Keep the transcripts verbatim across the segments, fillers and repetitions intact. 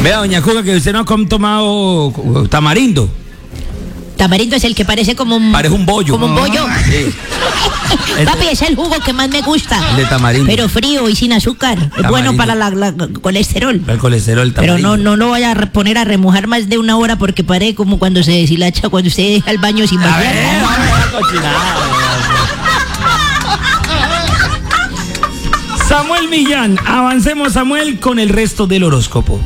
Vea, doña Cuca, que usted no ha tomado tamarindo. Tamarindo es el que parece como un... Parece un bollo. Como un bollo. Sí. Papi, es el jugo que más me gusta. El de tamarindo. Pero frío y sin azúcar. Es Tamarindo. bueno para la, la- la colesterol. El colesterol Pero tamarindo. no, no lo vaya a re- poner a remojar más de una hora porque parece como cuando se deshilacha, cuando usted deja el baño sin A bañar. ver, a ver, cochinada. Samuel Millán, avancemos, Samuel, con el resto del horóscopo.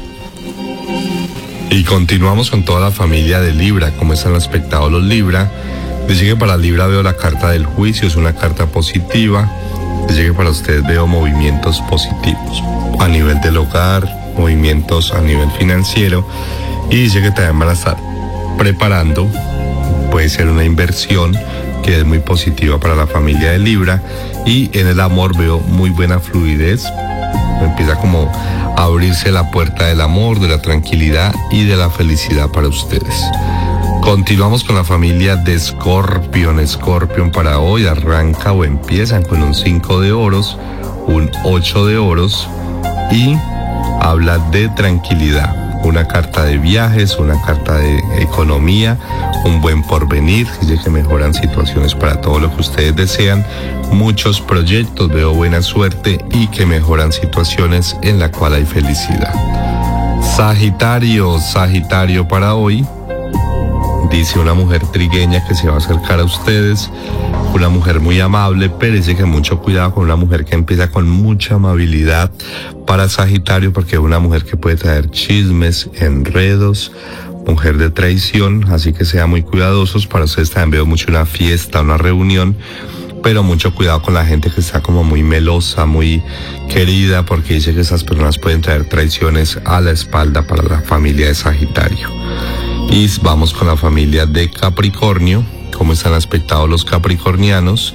Y continuamos con toda la familia de Libra. ¿Cómo están aspectados los Libra? Dice que para Libra veo la carta del juicio, es una carta positiva. Dice que para ustedes veo movimientos positivos a nivel del hogar, movimientos a nivel financiero. Y dice que también van a estar preparando, puede ser una inversión que es muy positiva para la familia de Libra. Y en el amor veo muy buena fluidez. Empieza como a abrirse la puerta del amor, de la tranquilidad y de la felicidad para ustedes. Continuamos con la familia de Scorpion. Scorpion para hoy arranca o empiezan con un cinco de oros, un ocho de oros y habla de tranquilidad. Una carta de viajes, una carta de economía, un buen porvenir, dice que mejoran situaciones para todo lo que ustedes desean, muchos proyectos, veo buena suerte y que mejoran situaciones en la cual hay felicidad. Sagitario, Sagitario para hoy, dice una mujer trigueña que se va a acercar a ustedes, una mujer muy amable, pero dice que mucho cuidado con una mujer que empieza con mucha amabilidad para Sagitario, porque es una mujer que puede traer chismes, enredos, mujer de traición, así que sean muy cuidadosos. Para ustedes también veo mucho una fiesta, una reunión, pero mucho cuidado con la gente que está como muy melosa, muy querida, porque dice que esas personas pueden traer traiciones a la espalda para la familia de Sagitario. Y vamos con la familia de Capricornio. ¿Cómo están aspectados los capricornianos?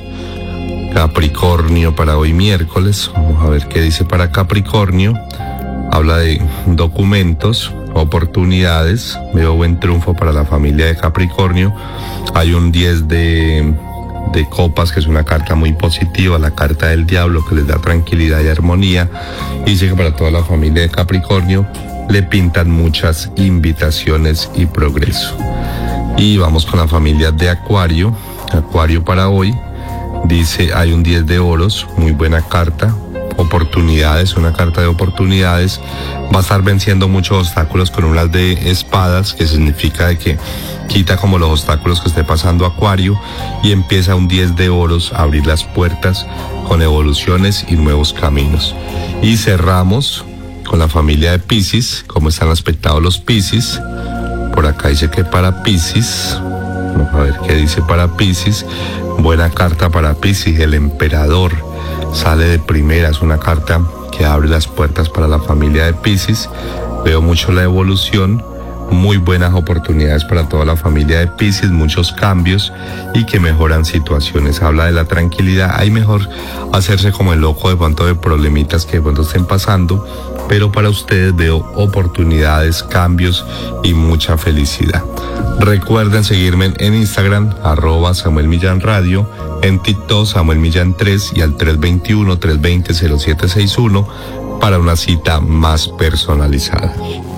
Capricornio para hoy miércoles. Vamos a ver qué dice para Capricornio. Habla de documentos, oportunidades. Veo buen triunfo para la familia de Capricornio. Hay un diez de, de copas, que es una carta muy positiva, la carta del diablo, que les da tranquilidad y armonía. Y dice que para toda la familia de Capricornio le pintan muchas invitaciones y progreso. Y vamos con la familia de Acuario. Acuario para hoy, dice hay un diez de oros, muy buena carta, oportunidades, una carta de oportunidades. Va a estar venciendo muchos obstáculos con un as de espadas, que significa de que quita como los obstáculos que esté pasando Acuario, y empieza un diez de oros a abrir las puertas con evoluciones y nuevos caminos. Y cerramos con la familia de Piscis. ¿Cómo están aspectados los Piscis? Por acá dice que para Piscis, vamos a ver qué dice para Piscis. Buena carta para Piscis, el emperador sale de primera, es una carta que abre las puertas para la familia de Piscis. Veo mucho la evolución, muy buenas oportunidades para toda la familia de Piscis, muchos cambios y que mejoran situaciones. Habla de la tranquilidad, hay mejor hacerse como el loco de pronto de problemitas que de pronto estén pasando, pero para ustedes veo oportunidades, cambios y mucha felicidad. Recuerden seguirme en Instagram, arroba Samuel Millán Radio, en TikTok Samuel Millán tres y al tres dos uno, tres dos cero, cero siete seis uno para una cita más personalizada.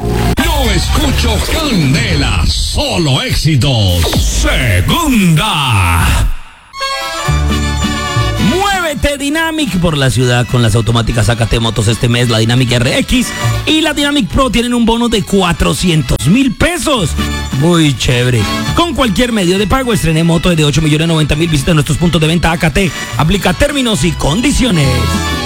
Yo escucho Candela, solo éxitos. Segunda. Muévete Dynamic por la ciudad con las automáticas Sácate Motos este mes, la Dynamic R X y la Dynamic Pro tienen un bono de cuatrocientos mil pesos. Muy chévere. Con cualquier medio de pago, estrené moto de ocho millones noventa mil. Visita nuestros puntos de venta A K T. Aplica términos y condiciones.